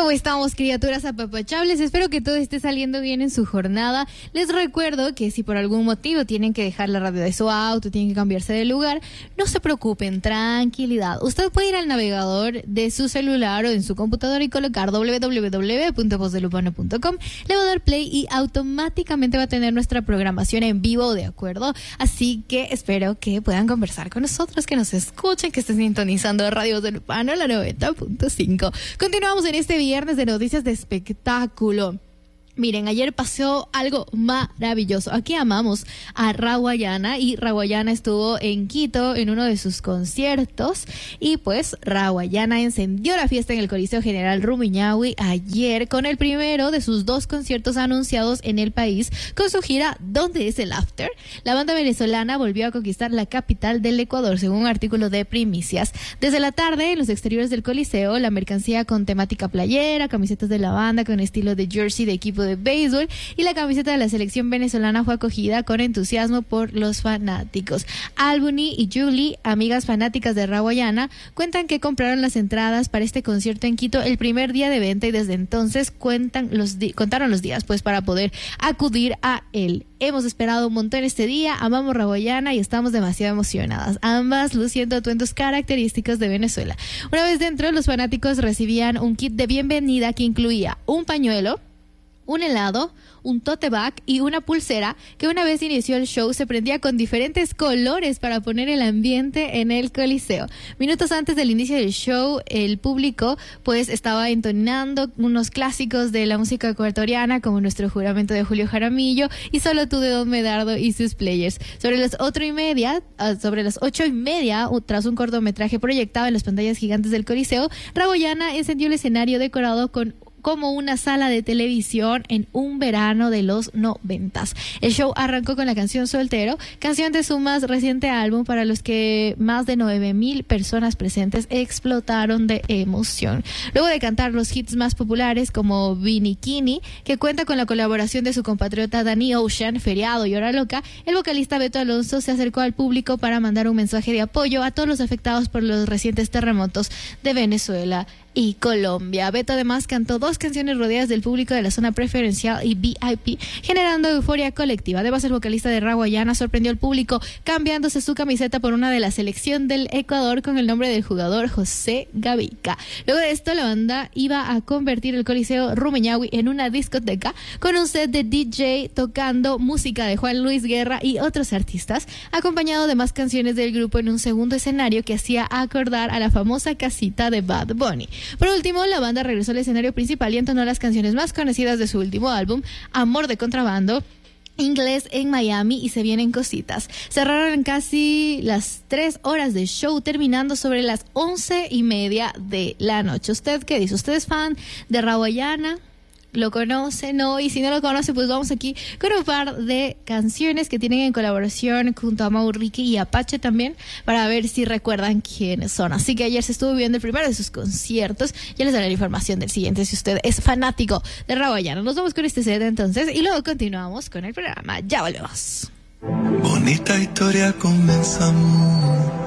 ¿Cómo estamos, criaturas apapachables? Espero que todo esté saliendo bien en su jornada. Les recuerdo que si por algún motivo tienen que dejar la radio de su auto, tienen que cambiarse de lugar, no se preocupen, tranquilidad. Usted puede ir al navegador de su celular o en su computadora y colocar www.vozdelupano.com, le va a dar play y automáticamente va a tener nuestra programación en vivo, ¿de acuerdo? Así que espero que puedan conversar con nosotros, que nos escuchen, que estén sintonizando Radio Voz del Lupano, la 90.5. Continuamos en este viernes de noticias de espectáculo. Miren, ayer pasó algo maravilloso. Aquí amamos a Rawayana y Rawayana estuvo en Quito en uno de sus conciertos y pues Rawayana encendió la fiesta en el Coliseo General Rumiñahui ayer con el primero de sus 2 conciertos anunciados en el país con su gira ¿Dónde es el After? La banda venezolana volvió a conquistar la capital del Ecuador, según un artículo de Primicias. Desde la tarde, en los exteriores del Coliseo, la mercancía con temática playera, camisetas de la banda con estilo de jersey de equipo de béisbol y la camiseta de la selección venezolana fue acogida con entusiasmo por los fanáticos. Albany y Julie, amigas fanáticas de Rawayana, cuentan que compraron las entradas para este concierto en Quito el primer día de venta y desde entonces contaron los días pues para poder acudir a él. Hemos esperado un montón este día, amamos Rawayana y estamos demasiado emocionadas, ambas luciendo atuendos característicos de Venezuela. Una vez dentro, los fanáticos recibían un kit de bienvenida que incluía un pañuelo, un helado, un tote bag y una pulsera que una vez inició el show se prendía con diferentes colores para poner el ambiente en el Coliseo. Minutos antes del inicio del show, el público pues estaba entonando unos clásicos de la música ecuatoriana como Nuestro Juramento de Julio Jaramillo y Solo tú de Don Medardo y sus Players. Sobre las 8:30, tras un cortometraje proyectado en las pantallas gigantes del Coliseo, Rawayana encendió el escenario decorado como una sala de televisión en un verano de los 90s. El show arrancó con la canción Soltero, canción de su más reciente álbum para los que más de 9,000 personas presentes explotaron de emoción. Luego de cantar los hits más populares como Bikini, que cuenta con la colaboración de su compatriota Danny Ocean, Feriado y Hora Loca, el vocalista Beto Alonso se acercó al público para mandar un mensaje de apoyo a todos los afectados por los recientes terremotos de Venezuela y Colombia. Beto además cantó 2 canciones rodeadas del público de la zona preferencial y VIP, generando euforia colectiva. Además, el vocalista de Rawayana sorprendió al público cambiándose su camiseta por una de la selección del Ecuador con el nombre del jugador José Gavica. Luego de esto, la banda iba a convertir el Coliseo Rumiñahui en una discoteca con un set de DJ tocando música de Juan Luis Guerra y otros artistas, acompañado de más canciones del grupo en un segundo escenario que hacía acordar a la famosa casita de Bad Bunny. Por último, la banda regresó al escenario principal y entonó las canciones más conocidas de su último álbum, Amor de Contrabando, Inglés en Miami y Se Vienen Cositas. Cerraron casi las 3 horas de show, terminando sobre las 11:30 de la noche. ¿Usted qué dice? ¿Usted es fan de Rawayana? ¿Lo conoce? ¿No? Y si no lo conoce, pues vamos aquí con un par de canciones que tienen en colaboración junto a Mauricio y Apache también, para ver si recuerdan quiénes son. Así que ayer se estuvo viendo el primero de sus conciertos. Ya les daré la información del siguiente si usted es fanático de Rawayana. Nos vamos con este set entonces y luego continuamos con el programa. Ya volvemos. Bonita historia comenzamos.